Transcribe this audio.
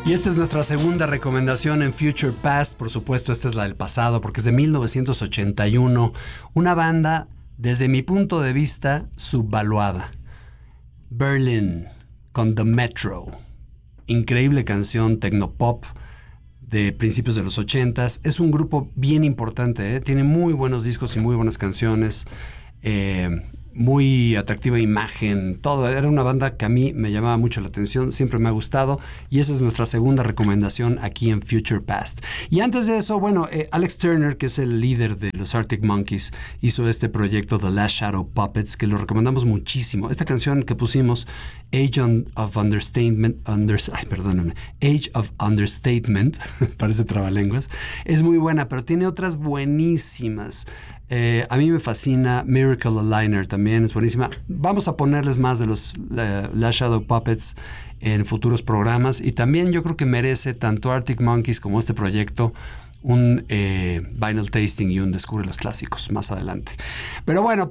Y esta es nuestra segunda recomendación en Future Past. Por supuesto, esta es la del pasado porque es de 1981. Una banda, desde mi punto de vista, subvaluada. Berlin, con The Metro. Increíble canción tecnopop de principios de los 80s. Es un grupo bien importante, ¿eh? Tiene muy buenos discos y muy buenas canciones. Muy atractiva imagen, todo. Era una banda que a mí me llamaba mucho la atención, siempre me ha gustado, y esa es nuestra segunda recomendación aquí en Future Past. Y antes de eso, bueno, Alex Turner, que es el líder de los Arctic Monkeys, hizo este proyecto The Last Shadow Puppets, que lo recomendamos muchísimo. Esta canción que pusimos, Age of Understatement, parece trabalenguas, es muy buena, pero tiene otras buenísimas. A mí me fascina Miracle Aligner, también es buenísima. Vamos a ponerles más de los Last Shadow Puppets en futuros programas, y también yo creo que merece tanto Arctic Monkeys como este proyecto un vinyl tasting y un Descubre los Clásicos más adelante. Pero bueno,